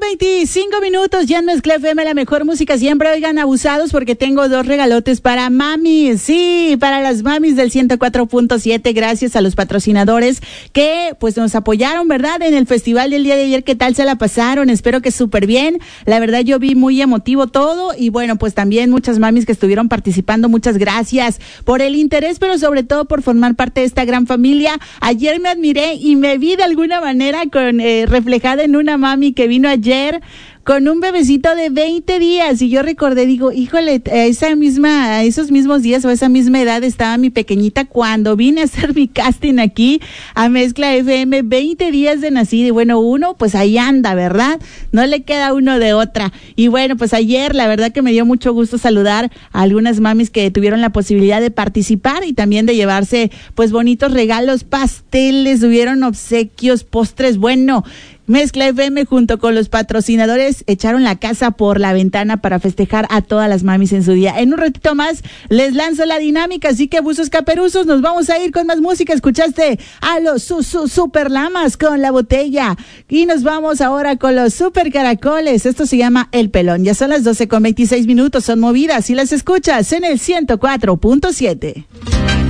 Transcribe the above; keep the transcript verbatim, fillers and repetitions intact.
veinticinco minutos, ya en Mezcla F M, la mejor música siempre. Oigan, abusados porque tengo dos regalotes para mamis, sí, para las mamis del ciento cuatro punto siete, gracias a los patrocinadores que pues nos apoyaron, ¿verdad? En el festival del día de ayer. ¿Qué tal se la pasaron? Espero que súper bien. La verdad yo vi muy emotivo todo y bueno, pues también muchas mamis que estuvieron participando. Muchas gracias por el interés, pero sobre todo por formar parte de esta gran familia. Ayer me admiré y me vi de alguna manera con eh, reflejada en una mami que vino ayer con un bebecito de veinte días y yo recordé, digo, híjole, a esa misma, a esos mismos días o a esa misma edad estaba mi pequeñita cuando vine a hacer mi casting aquí a Mezcla F M, veinte días de nacida y bueno, uno pues ahí anda, ¿verdad? No le queda uno de otra. Y bueno, pues ayer la verdad que me dio mucho gusto saludar a algunas mamis que tuvieron la posibilidad de participar y también de llevarse pues bonitos regalos, pasteles, hubieron obsequios, postres, bueno. Mezcla F M junto con los patrocinadores echaron la casa por la ventana para festejar a todas las mamis en su día. En un ratito más les lanzo la dinámica, así que buzos caperuzos, nos vamos a ir con más música. Escuchaste a los su, su, super lamas con La Botella y nos vamos ahora con los super caracoles. Esto se llama El Pelón. Ya son las doce con veintiséis minutos, son movidas y las escuchas en el ciento cuatro punto siete.